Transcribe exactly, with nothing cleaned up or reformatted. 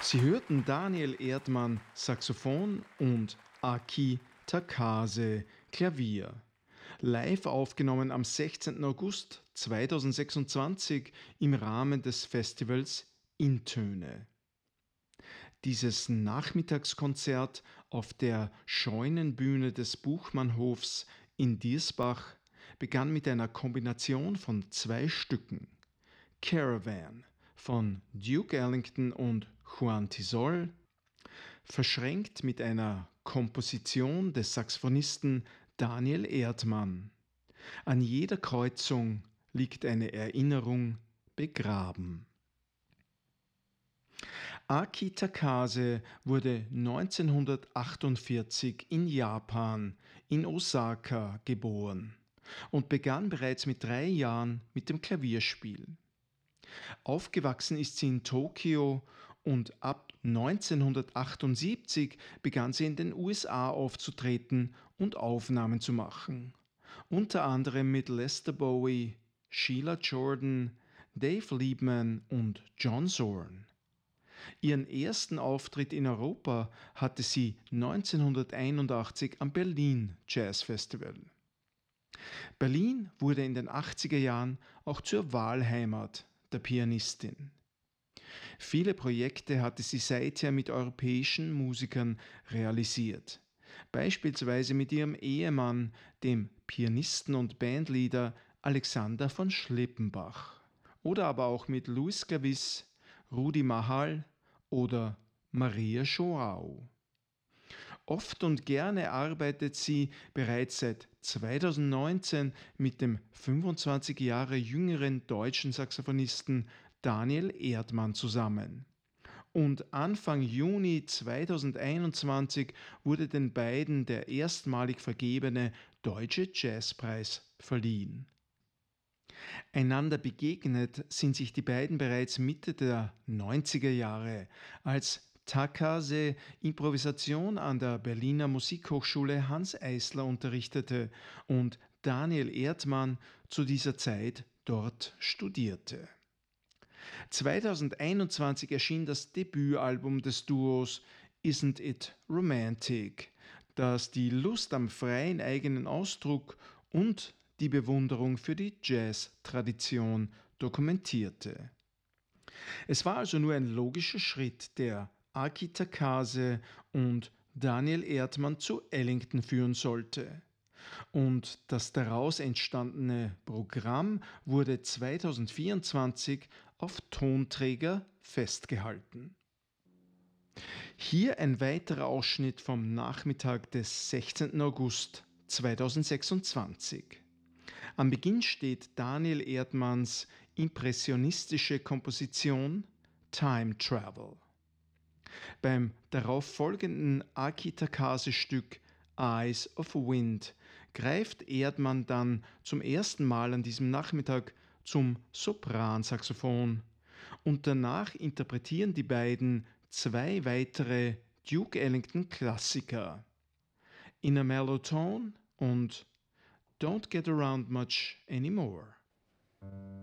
Sie hörten Daniel Erdmann Saxophon und Aki Takase Klavier. Live aufgenommen am sechzehnten August zweitausendsechsundzwanzig im Rahmen des Festivals Intöne. Dieses Nachmittagskonzert auf der Scheunenbühne des Buchmannhofs in Diersbach begann mit einer Kombination von zwei Stücken: Caravan von Duke Ellington und Juan Tisol, verschränkt mit einer Komposition des Saxophonisten Daniel Erdmann. An jeder Kreuzung liegt eine Erinnerung begraben. Aki Takase wurde neunzehnhundertachtundvierzig in Japan, in Osaka, geboren und begann bereits mit drei Jahren mit dem Klavierspiel. Aufgewachsen ist sie in Tokio und ab neunzehnhundertachtundsiebzig begann sie in den U S A aufzutreten und Aufnahmen zu machen, unter anderem mit Lester Bowie, Sheila Jordan, Dave Liebman und John Zorn. Ihren ersten Auftritt in Europa hatte sie neunzehnhunderteinundachtzig am Berlin Jazz Festival. Berlin wurde in den achtziger Jahren auch zur Wahlheimat der Pianistin. Viele Projekte hatte sie seither mit europäischen Musikern realisiert, beispielsweise mit ihrem Ehemann, dem Pianisten und Bandleader Alexander von Schlippenbach, oder aber auch mit Luis Clavis, Rudi Mahal oder Maria Joao. Oft und gerne arbeitet sie bereits seit zweitausendneunzehn mit dem fünfundzwanzig Jahre jüngeren deutschen Saxophonisten Daniel Erdmann zusammen. Und Anfang Juni zweitausendeinundzwanzig wurde den beiden der erstmalig vergebene Deutsche Jazzpreis verliehen. Einander begegnet sind sich die beiden bereits Mitte der neunziger Jahre, als Takase Improvisation an der Berliner Musikhochschule Hanns Eisler unterrichtete und Daniel Erdmann zu dieser Zeit dort studierte. zweitausendeinundzwanzig erschien das Debütalbum des Duos Isn't It Romantic, das die Lust am freien eigenen Ausdruck und die Bewunderung für die Jazz-Tradition dokumentierte. Es war also nur ein logischer Schritt, der Aki Takase und Daniel Erdmann zu Ellington führen sollte. Und das daraus entstandene Programm wurde zweitausendvierundzwanzig auf Tonträger festgehalten. Hier ein weiterer Ausschnitt vom Nachmittag des sechzehnten August zweitausendsechsundzwanzig. Am Beginn steht Daniel Erdmanns impressionistische Komposition Time Travel. Beim darauffolgenden Aki Takase-Stück Eyes of Wind greift Erdmann dann zum ersten Mal an diesem Nachmittag zum Sopransaxophon und danach interpretieren die beiden zwei weitere Duke Ellington Klassiker: In a Mellow Tone und Don't Get Around Much Anymore.